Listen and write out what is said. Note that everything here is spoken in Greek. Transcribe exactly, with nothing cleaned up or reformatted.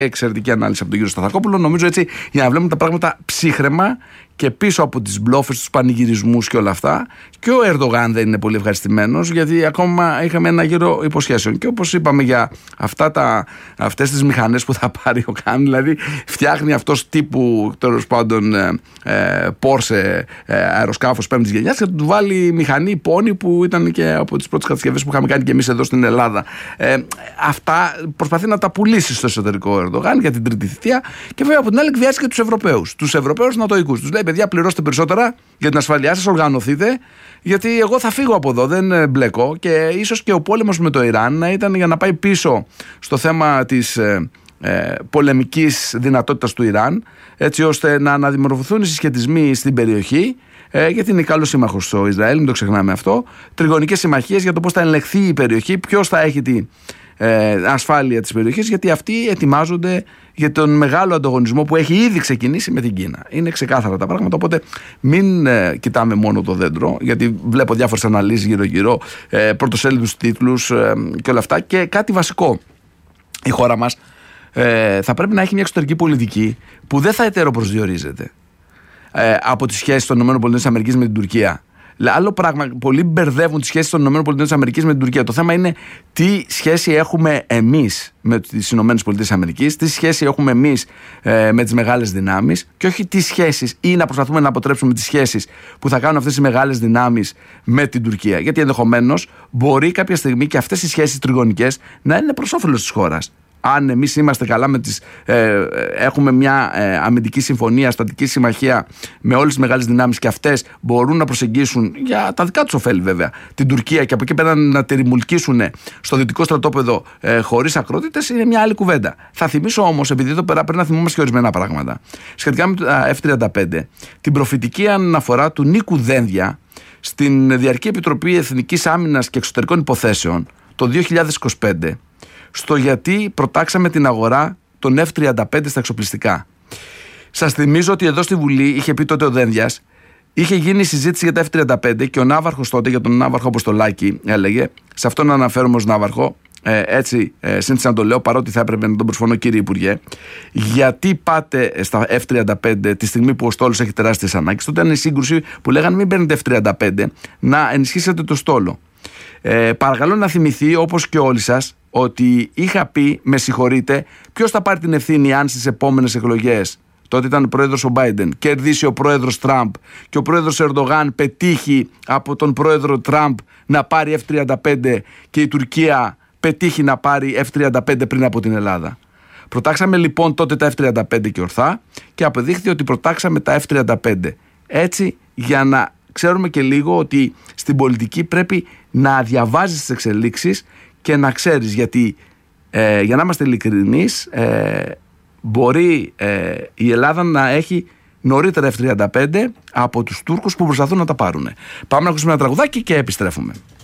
Εξαιρετική ανάλυση από τον κύριο Σταθακόπουλο. Νομίζω έτσι για να βλέπουμε τα πράγματα ψύχραιμα και πίσω από τις μπλόφες, τους πανηγυρισμούς και όλα αυτά. Και ο Ερντογάν δεν είναι πολύ ευχαριστημένος, γιατί ακόμα είχαμε ένα γύρο υποσχέσεων. Και όπως είπαμε για αυτά τα, αυτές τις μηχανές που θα πάρει ο Καν, δηλαδή φτιάχνει αυτός τύπου τέλος πάντων ε, ε, Porsche ε, αεροσκάφος πέμπτης γενιάς και θα του βάλει μηχανή πόνι που ήταν και από τις πρώτες κατασκευές που είχαμε κάνει και εμείς εδώ στην Ελλάδα. Ε, αυτά προσπαθεί να τα πουλήσει στο εσωτερικό Ερντογάν για την τρίτη θητεία και βέβαια από την άλλη εκβιάζει και τους Ευρωπαίους. Τους Ευρωπαίους νατοικούς. Τους λέει: παιδιά, πληρώστε περισσότερα για την ασφαλειά σας, οργανωθείτε, γιατί εγώ θα φύγω από εδώ, δεν μπλέκω. Και ίσως και ο πόλεμος με το Ιράν να ήταν για να πάει πίσω στο θέμα της ε, ε, πολεμικής δυνατότητας του Ιράν, έτσι ώστε να αναδημορφωθούν οι συσχετισμοί στην περιοχή. Ε, γιατί είναι καλός σύμμαχος ο Ισραήλ, μην το ξεχνάμε αυτό. Τριγωνικές συμμαχίες για το πώς θα ελεγχθεί η περιοχή, ποιος θα έχει την ε, ασφάλεια της περιοχής, γιατί αυτοί ετοιμάζονται για τον μεγάλο ανταγωνισμό που έχει ήδη ξεκινήσει με την Κίνα. Είναι ξεκάθαρα τα πράγματα, οπότε μην ε, κοιτάμε μόνο το δέντρο, γιατί βλέπω διάφορες αναλύσεις γύρω-γύρω, ε, πρωτοσέλιδους τίτλους ε, και όλα αυτά. Και κάτι βασικό, η χώρα μας ε, θα πρέπει να έχει μια εξωτερική πολιτική που δεν θα ετεροπροσδιορίζεται ε, από τις σχέσεις των ΗΠΑ με την Τουρκία. Άλλο πράγμα, πολλοί μπερδεύουν τις σχέσεις των ΗΠΑ με την Τουρκία. Το θέμα είναι τι σχέση έχουμε εμείς με τις ΗΠΑ, τι σχέση έχουμε εμείς ε, με τις μεγάλες δυνάμεις, και όχι τι σχέσεις ή να προσπαθούμε να αποτρέψουμε τις σχέσεις που θα κάνουν αυτές οι μεγάλες δυνάμεις με την Τουρκία. Γιατί ενδεχομένως μπορεί κάποια στιγμή και αυτές οι σχέσεις τριγωνικές να είναι προς όφελος της χώρας. Αν εμείς είμαστε καλά με τις, ε, έχουμε μια ε, αμυντική συμφωνία, στατική συμμαχία με όλες τις μεγάλες δυνάμεις και αυτές μπορούν να προσεγγίσουν για τα δικά τους ωφέλη βέβαια την Τουρκία και από εκεί πέρα να τη ρημουλκίσουν στο δυτικό στρατόπεδο ε, χωρίς ακρότητες, είναι μια άλλη κουβέντα. Θα θυμίσω όμως, επειδή εδώ πέρα πρέπει να θυμόμαστε και ορισμένα πράγματα σχετικά με τα εφ τριάντα πέντε, την προφητική αναφορά του Νίκου Δένδια στην Διαρκή Επιτροπή Εθνικής Άμυνας και Εξωτερικών Υποθέσεων το δύο χιλιάδες είκοσι πέντε, στο γιατί προτάξαμε την αγορά των εφ τριάντα πέντε στα εξοπλιστικά. Σας θυμίζω ότι εδώ στη Βουλή είχε πει τότε ο Δένδιας, είχε γίνει συζήτηση για τα εφ τριάντα πέντε και ο Ναύαρχος τότε, για τον Ναύαρχο Αποστολάκη, έλεγε, σε αυτόν αναφέρομαι ως Ναύαρχο, ε, έτσι ε, σύνθεσα να το λέω, παρότι θα έπρεπε να τον προσφωνώ, κύριε Υπουργέ, γιατί πάτε στα εφ τριάντα πέντε τη στιγμή που ο στόλος έχει τεράστιες ανάγκες. Τότε ήταν η σύγκρουση που λέγανε μην παίρνετε εφ τριάντα πέντε, να ενισχύσετε το στόλο. Ε, παρακαλώ να θυμηθεί, όπως και όλοι σας, ότι είχα πει, με συγχωρείτε, ποιος θα πάρει την ευθύνη αν στις επόμενες εκλογές, τότε ήταν πρόεδρος ο Μπάιντεν, κερδίσει ο πρόεδρος Τραμπ και ο πρόεδρος Ερντογάν πετύχει από τον πρόεδρο Τραμπ να πάρει εφ τριάντα πέντε και η Τουρκία πετύχει να πάρει εφ τριάντα πέντε πριν από την Ελλάδα. Προτάξαμε λοιπόν τότε τα εφ τριάντα πέντε και ορθά και αποδείχθηκε ότι προτάξαμε τα εφ τριάντα πέντε. Έτσι, για να ξέρουμε και λίγο ότι στην πολιτική πρέπει να διαβάζεις τις εξελίξεις και να ξέρεις, γιατί ε, για να είμαστε ειλικρινείς, ε, μπορεί ε, η Ελλάδα να έχει νωρίτερα εφ τριάντα πέντε από τους Τούρκους που προσπαθούν να τα πάρουν. Πάμε να ακούσουμε ένα τραγουδάκι και επιστρέφουμε.